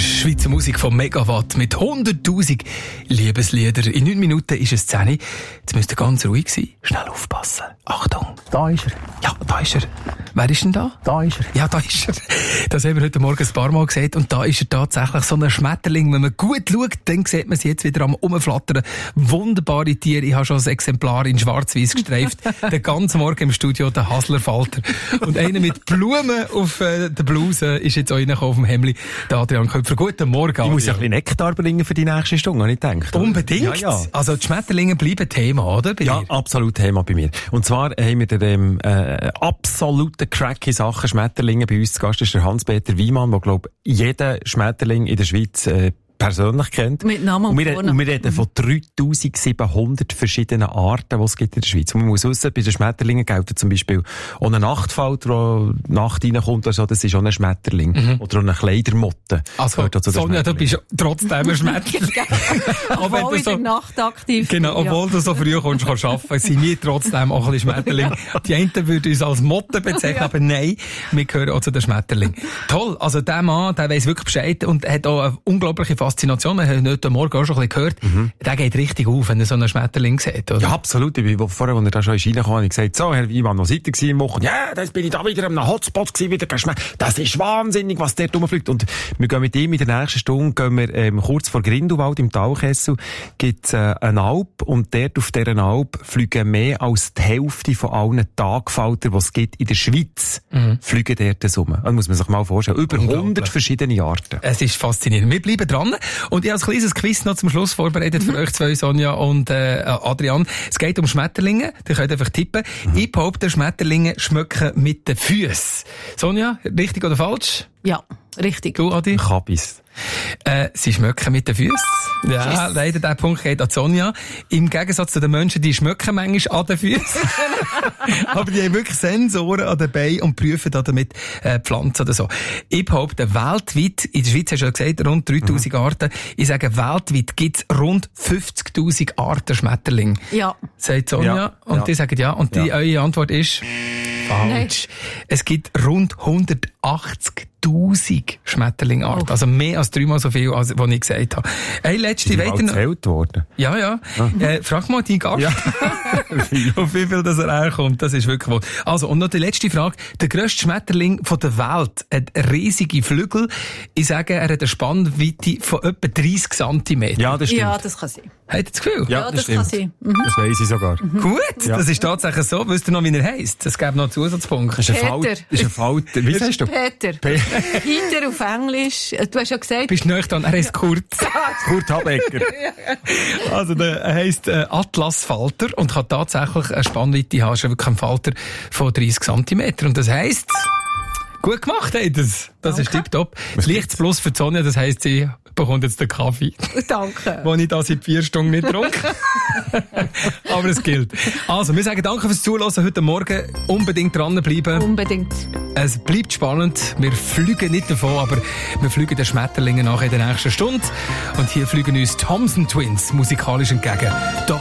Schweizer Musik von Megawatt mit 100'000 Liebeslieder. In 9 Minuten ist es 10. Jetzt müsst ihr ganz ruhig sein. Schnell aufpassen. Achtung. Da ist er. Ja, da ist er. Wer ist denn da? Da ist er. Ja, da ist er. Das haben wir heute Morgen ein paar Mal gesehen. Und da ist er tatsächlich so ein Schmetterling. Wenn man gut schaut, dann sieht man sie jetzt wieder am Rumflattern. Wunderbare Tiere. Ich habe schon ein Exemplar in schwarz-weiß gestreift. Den ganzen Morgen im Studio, der Haslerfalter. Und einer mit Blumen auf der Bluse ist jetzt auch reingekommen auf dem Hemdli. Der Adrian Köpfer. Guten Morgen, Adrian. Ich muss ja ein bisschen Nektar bringen für die nächste Stunde, habe ich gedacht. Unbedingt. Ja, ja. Also die Schmetterlinge bleiben Thema, oder? Bei dir? Absolut Thema bei mir. Und zwar haben wir den absoluten Crack in Sachen Schmetterlinge bei uns zu Gast. Das ist der Hans-Peter Wiemann, der, glaube ich, jeden Schmetterling in der Schweiz persönlich kennt. Mit Namen und Vornamen. Und wir reden von 3700 verschiedenen Arten, die es gibt in der Schweiz. Und man muss wissen, bei den Schmetterlingen gelten zum Beispiel auch ein Nachtfalter, der Nacht reinkommt oder so, das ist auch ein Schmetterling. Oder auch eine Kleidermotte. Also, Sonja, du bist trotzdem ein Schmetterling. Obwohl in der Nacht aktiv. Genau, obwohl du so früh kommst, arbeiten, sind wir trotzdem auch ein bisschen Schmetterling. Die einen würden uns als Motte bezeichnen, aber nein, wir gehören auch zu den Schmetterlingen. Toll, also der Mann, der weiss wirklich Bescheid und hat auch eine unglaubliche Faszination. Wir haben heute Morgen auch schon ein bisschen gehört. Der geht richtig auf, wenn er so einen Schmetterling sieht, oder? Ja, absolut. Ich bin vorher, als er da schon reingekommen, habe ich gesagt, so, Herr Wiemann, was seid ihr im Wochen? Ja, das bin ich da wieder am Hotspot gewesen, wieder das ist wahnsinnig, was der rumfliegt. Und wir gehen mit ihm in der nächsten Stunde, kurz vor Grindelwald im Talkessel, gibt's eine Alp und dort auf dieser Alp fliegen mehr als die Hälfte von allen Tagfaltern, die es gibt in der Schweiz, fliegen dort rum. Das muss man sich mal vorstellen. Über 100 verschiedene Arten. Es ist faszinierend. Wir bleiben dran. Und ich habe ein kleines Quiz noch zum Schluss vorbereitet für euch zwei, Sonja und Adrian. Es geht um Schmetterlinge. Ihr könnt einfach tippen. Ich behaupte, Schmetterlinge schmecken mit den Füßen. Sonja, richtig oder falsch? Ja, richtig. Du, Adi? Kabis. Sie schmecken mit den Füßen. Ja, yes. Leider, der Punkt geht an Sonja. Im Gegensatz zu den Menschen, die schmecken manchmal an den Füßen. Aber die haben wirklich Sensoren an den Beinen und prüfen damit Pflanzen oder so. Ich behaupte, weltweit, in der Schweiz hast du ja gesagt, rund 3000 Arten. Ich sage, weltweit gibt es rund 50.000 Arten Schmetterling. Ja. Sagt Sonja. Ja. Und die sagen ja. Und eure Antwort ist falsch. Nein. Es gibt rund 180.000 Schmetterlingarten. Also mehr als 3-mal so viel, als was ich gesagt habe. Hey, letzte weiter noch. Gezählt worden? Ja, ja. Frag mal deinen Gast. Ja. Auf wie viel das er herkommt. Das ist wirklich wohl. Also, und noch die letzte Frage. Der grösste Schmetterling von der Welt hat riesige Flügel. Ich sage, er hat eine Spannweite von etwa 30 cm. Ja, das stimmt. Ja, das kann sein. Habt ihr das Gefühl? Ja, das kann sein. Das weiss ich sogar. Gut, Ja. das ist tatsächlich so. Wisst ihr noch, wie er heisst? Es gäbe noch einen Zusatzpunkt. Das ist Peter. ein Falter. Wie heißt du? Peter. Peter auf Englisch. Du hast ja gesagt... Bist du nicht dran? Er heisst Kurt. Kurt Habecker. Also, er heisst Atlasfalter und kann tatsächlich eine Spannweite haben. Ist wirklich ein Falter von 30 cm. Und das heisst... Gut gemacht, ey, das ist tipptopp. Das Lichts Plus für die Sonne, das heisst, sie bekommt jetzt den Kaffee. Danke. Den ich da seit 4 Stunden nicht trinke. Aber es gilt. Also, wir sagen danke fürs Zuhören heute Morgen. Unbedingt dranbleiben. Unbedingt. Es bleibt spannend. Wir fliegen nicht davon, aber wir fliegen den Schmetterlingen nach in der nächsten Stunde. Und hier fliegen uns Thompson Twins musikalisch entgegen. Doch